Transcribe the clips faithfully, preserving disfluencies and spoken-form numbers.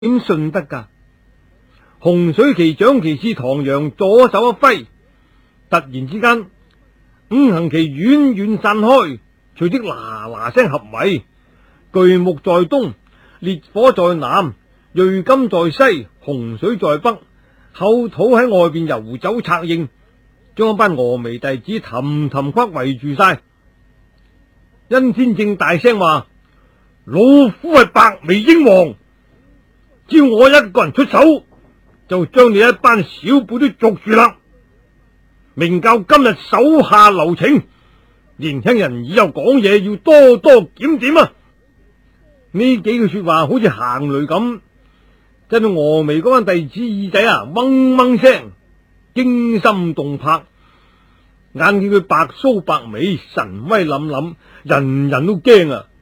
點信得噶？洪水旗掌旗師唐陽左手一揮，突然之間五行旗遠遠散開，隨即嗱嗱聲合圍，巨木在東，烈火在南，瑞金在西，洪水在北，后土喺外邊游走策應，將一班峨眉弟子氹氹框圍住晒。殷天正大聲話：老夫係白眉鷹王，只要我一個人出手，就將你一班小輩都捉住啦。明教今日手下留情，年輕人以後講嘢要多多檢點啊！呢幾句說話好似行雷咁，震到峨眉嗰班弟子耳仔啊嗡嗡聲，驚心動魄。眼見佢白鬚白眉，神威凜凜，人人都驚啊！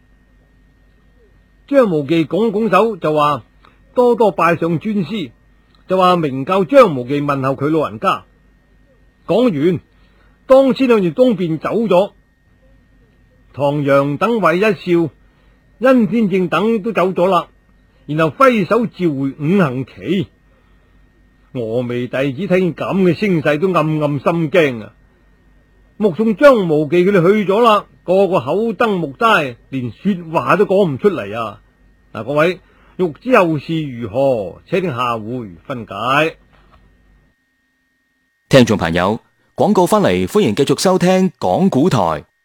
張無忌拱拱手就話：多多拜上尊師，就話明教張無忌問候佢老人家。講完，當先向住東邊走咗。唐陽等位一笑，殷天正等都走咗啦，然後揮手召回五行旗。峨眉弟子睇見咁嘅聲勢，都暗暗心驚啊！目送張無忌佢哋去咗啦，個個口瞪目呆，連說話都講唔出嚟啊！嗱，各位欲知後事如何，且聽下回分解。 聽眾朋友，廣告翻嚟，歡迎繼續收聽講古台。